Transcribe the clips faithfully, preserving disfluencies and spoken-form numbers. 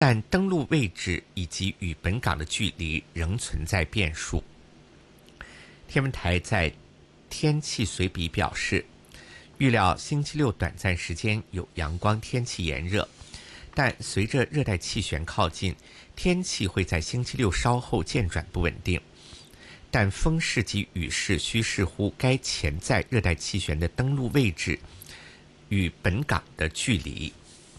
但登陆位置以及与本港的距离仍存在变数。天文台在天气随笔表示，预料星期六短暂时间有阳光，天气炎热，但随着热带气旋靠近，天气会在星期六稍后渐转不稳定，但风势及雨势需视乎该潜在热带气旋的登陆位置与本港的距离。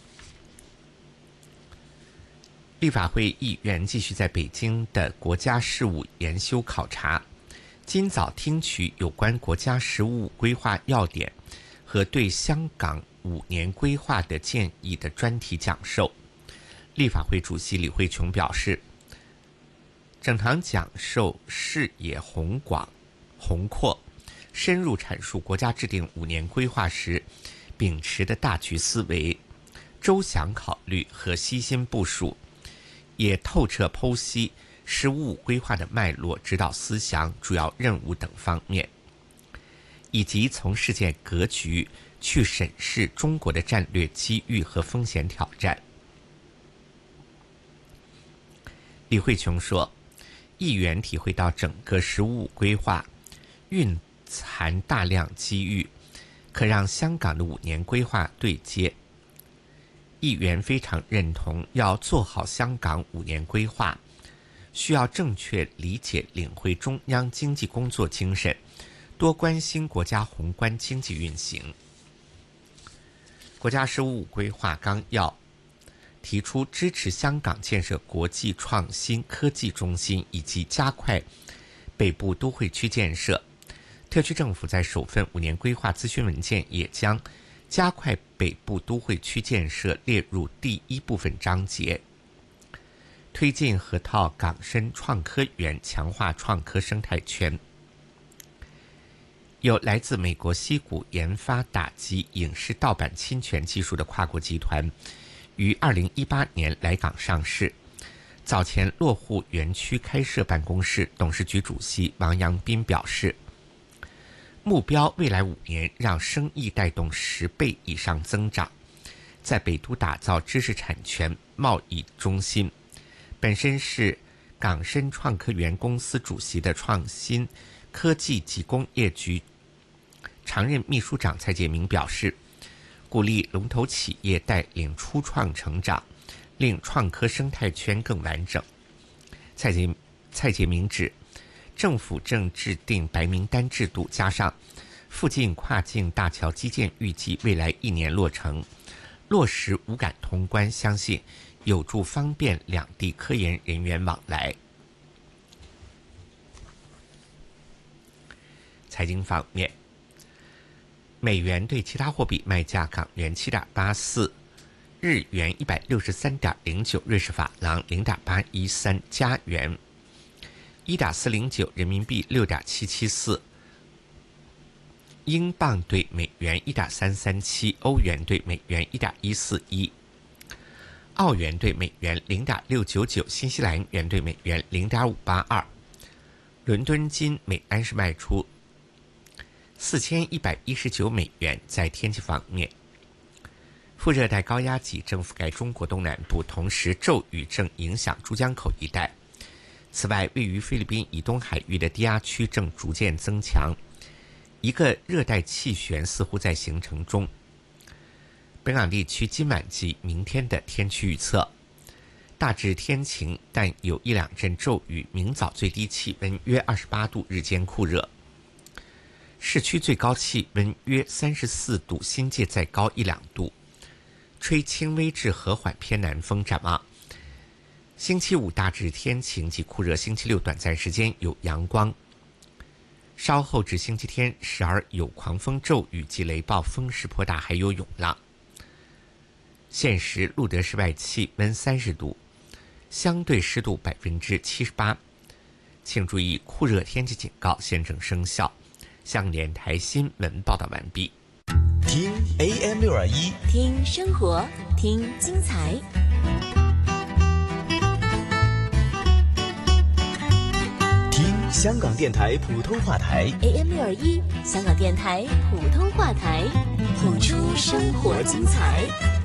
立法会议员继续在北京的国家事务研修考察，今早听取有关国家十五规划要点和对香港五年规划的建议的专题讲授。立法会主席李慧琼表示，整堂讲授视野宏广宏阔，深入阐述国家制定五年规划时秉持的大局思维、周详考虑和悉心部署，也透彻剖析十五规划的脉络、指导思想、主要任务等方面，以及从事件格局去审视中国的战略机遇和风险挑战。李慧琼说，议员体会到整个十五规划蕴含大量机遇，可让香港的五年规划对接。议员非常认同，要做好香港五年规划，需要正确理解领会中央经济工作精神，多关心国家宏观经济运行。国家十五规划纲要提出支持香港建设国际创新科技中心，以及加快北部都会区建设。特区政府在首份五年规划咨询文件也将加快北部都会区建设列入第一部分章节，推进河套港深创科园，强化创科生态圈。有来自美国矽谷研发打击影视盗版侵权技术的跨国集团，于二零一八年来港上市。早前落户园区开设办公室，董事局主席王阳斌表示，目标未来五年让生意带动十倍以上增长，在北都打造知识产权贸易中心。本身是港深创科园公司主席的创新科技及工业局常任秘书长蔡介明表示，鼓励龙头企业带领初创成长，令创科生态圈更完整。蔡介蔡介明指，政府正制定白名单制度，加上附近跨境大桥基建预计未来一年落成，落实五感通关，相信有助方便两地科研人员往来。财经方面，美元对其他货币卖价：港元七点八四，日元一百六十三点零九，瑞士法郎零点八一三，加元一点四零九，人民币六点七七四，英镑对美元一点三三七，欧元对美元一点一四一，澳元对美元零点六九九，新西兰元对美元零点五八二。伦敦金每安士卖出四千一百一十九美元。在天气方面，副热带高压脊正覆盖中国东南部，同时骤雨正影响珠江口一带。此外，位于菲律宾以东海域的低压区正逐渐增强，一个热带气旋似乎在形成中。本港地区今晚及明天的天气预测：大致天晴，但有一两阵骤雨。明早最低气温约二十八度，日间酷热。市区最高气温约三十四度，新界再高一两度，吹轻微至和缓偏南风。展望星期五大致天晴及酷热，星期六短暂时间有阳光，稍后至星期天时而有狂风骤雨及雷暴，风势颇大，还有涌浪。现时录得室外气温三十度，相对湿度百分之七十八。请注意，酷热天气警告现正生效。香港电台新闻报道完毕。 听 A M 六二一， 听生活，听精彩。 听香港电台普通话台 A M 六二一，香港电台普通话台，谱出生活精彩。